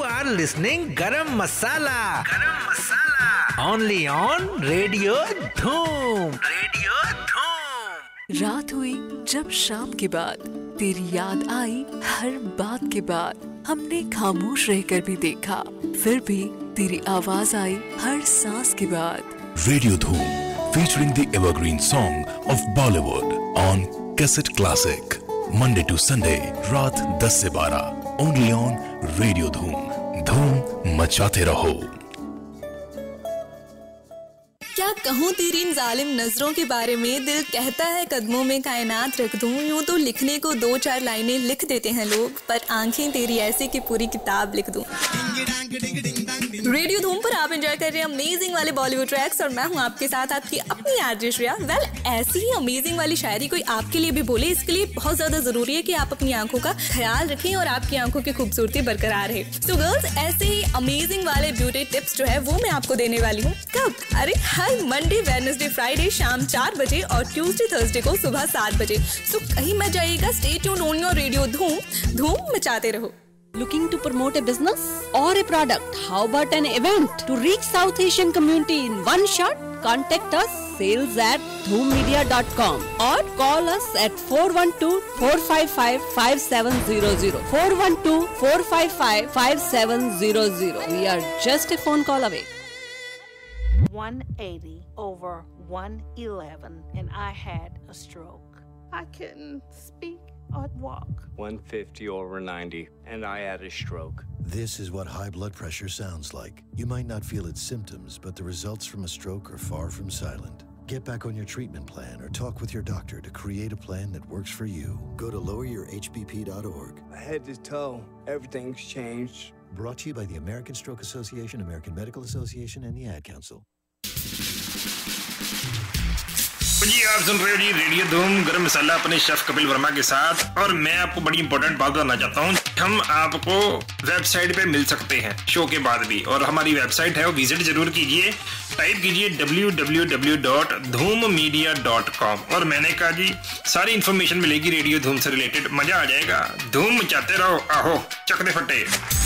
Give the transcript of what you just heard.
are listening गरम मसाला only on radio धूम। रात हुई जब शाम के बाद तेरी याद आई हर बात के बाद, हमने खामोश रहकर भी देखा फिर भी तेरी आवाज आई हर सांस के बाद। रेडियो धूम featuring the evergreen song of Bollywood on Cassette Classic Monday to Sunday रात 10 से 12 only on रेडियो धूम मचाते रहो। क्या कहूँ तेरी इन जालिम नजरों के बारे में, दिल कहता है कदमों में कायनात रख दूं। यूं तो लिखने को 2-4 लाइनें लिख देते हैं लोग, पर आंखें तेरी ऐसी कि पूरी किताब लिख दूं। रेडियो धूम पर आप एंजॉय कर रहे हैं अमेजिंग वाले बॉलीवुड ट्रैक्स और मैं हूं आपके साथ आपकी अपनी आरजे श्रेया। वेल, ऐसी ही अमेजिंग वाली शायरी कोई आपके लिए भी बोले, इसके लिए बहुत ज्यादा जरूरी है कि आप अपनी आंखों का ख्याल रखें और आपकी आंखों की खूबसूरती बरकरार रहे। सो गर्ल्स, ऐसे ही अमेजिंग वाले ब्यूटी टिप्स जो है वो मैं आपको देने वाली हूँ। कब? अरे हर मंडे, वेडनेसडे, फ्राइडे शाम 4 बजे और ट्यूसडे, थर्सडे को सुबह 7 बजे। सो कहीं मत जाइएगा, stay tuned on your radio धूम मचाते रहो। Looking to promote a business or a product? How about an event? To reach South Asian community in one shot, contact us sales@dhoommedia.com or call us at 412-455-5700. 412-455-5700. We are just a phone call away. 180 over 111 and I had a stroke. I couldn't speak or walk. 150 over 90 and I had a stroke. This is what high blood pressure sounds like. You might not feel its symptoms, but the results from a stroke are far from silent. Get back on your treatment plan or talk with your doctor to create a plan that works for you. Go to loweryourhbp.org. Head to toe, everything's changed. Brought to you by the American Stroke Association, American Medical Association, and the Ad Council. जी, आप सुन रहे हो जी radio धूम गरम मसाला अपने chef Kapil Verma के साथ। और मैं आपको बड़ी इंपॉर्टेंट बात बताना चाहता हूँ, हम आपको वेबसाइट पे मिल सकते हैं शो के बाद भी, और हमारी वेबसाइट है वो विजिट जरूर कीजिए। टाइप कीजिए www.dhoommedia.com और मैंने कहा जी सारी इन्फॉर्मेशन मिलेगी रेडियो धूम से रिलेटेड। मजा आ जाएगा, धूम मचाते रहो। आहो चक दे फटे।